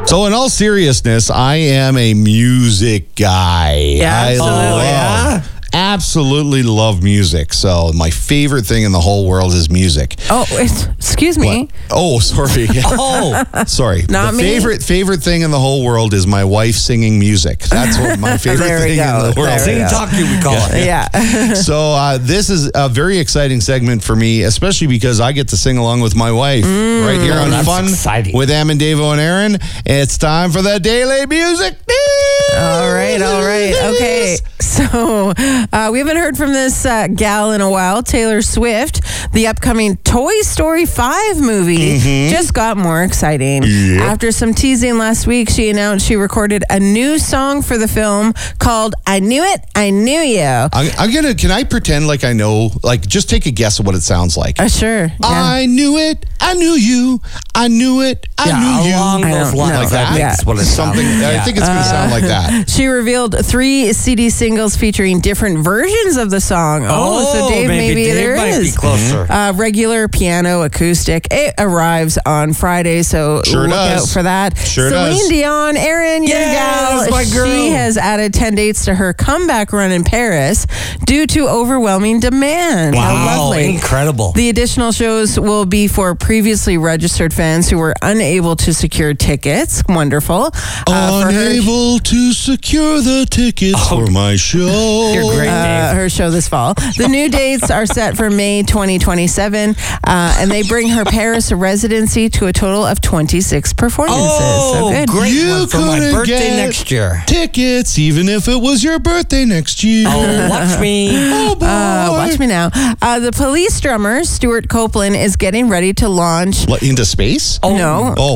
So in all seriousness, I am a music guy. Yeah, absolutely. Absolutely love music. So my favorite thing in the whole world is music. Oh, excuse me. What? Oh, sorry. Sorry. Not the me. favorite thing in the whole world is my wife singing music. That's what my favorite There we thing go. in the world. There we Sing go. talk to, we call it. Yeah. So this is a very exciting segment for me, especially because I get to sing along with my wife right here on that's Fun exciting. with Amandavo and Aaron. It's time for the Daily Music News. All right. Okay. So we haven't heard from this gal in a while, Taylor Swift. The upcoming Toy Story 5 movie just got more exciting. Yep. After some teasing last week, she announced she recorded a new song for the film called I Knew It, I Knew You. Can I pretend like I know, like just take a guess of what it sounds like? Sure. Yeah. I knew it, I knew you, I knew it, I knew you. along I those don't lines. know. Like that? Yeah. That's what it's Something, I think it's going to sound like that. She revealed 3 CD singles featuring different versions of the song. So Dave, maybe there might is. be closer. Regular, piano, acoustic. It arrives on Friday, so Sure look does. out for that. Sure Celine does. Dion, Aaron, your gal, Yes, my girl. she has added 10 dates to her comeback run in Paris due to overwhelming demand. How Wow, lovely. incredible. The additional shows will be for previously registered fans who were unable to secure tickets. Wonderful. For her- Unable to secure the tickets for my show. You're great, Dave. her show this fall. The new dates are set for May 2027, and they bring her Paris residency to a total of 26 performances. So good. Great You one for my couldn't birthday get next year. tickets, even if it was your birthday next year. Oh, watch me. Oh, boy. Watch me now. The Police drummer, Stuart Copeland, is getting ready to launch. What, into space? No. Oh,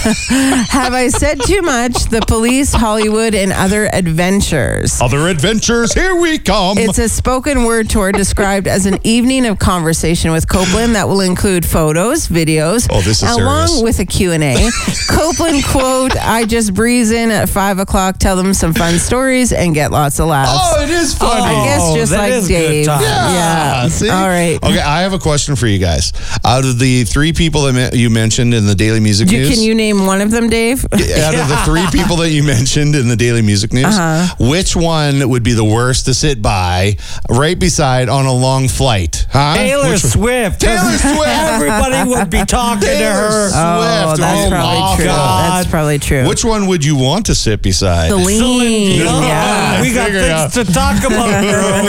Have I said too much? The Police, Hollywood, and Other Adventures. other adventures, here we come. It's a spoken word tour described as an evening of conversation with Copeland that will include photos, videos, Oh, this is along serious. with a Q&A. Copeland quote, I just breeze in at 5 o'clock, tell them some fun stories, and get lots of laughs. Oh, it is funny. I guess just that like is a good Dave. time. Yeah. See? All right. Okay, I have a question for you guys. Out of the 3 people that you mentioned in the Daily Music News, Can you name one of them, Dave? out of the 3 people that you mentioned in the Daily Music News, which one would be the worst to sit by right beside on a long flight? Huh? Taylor Which one? Swift. Taylor Swift. Everybody would be talking to her. Oh, Swift. that's Oh, probably my true. God. That's probably true. Which one would you want to sit beside? Celine. Yeah. We got figured out. things to talk about,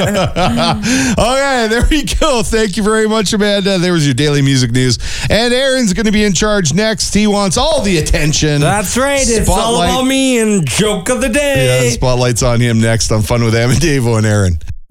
girl. Okay, there we go. Thank you very much, Amanda. There was your Daily Music News. And Aaron's going to be in charge next. He wants all the attention. That's right. It's all Spotlight. about me and joke of the day. Yeah, the spotlight's on him next on Fun with Amandavo and Aaron.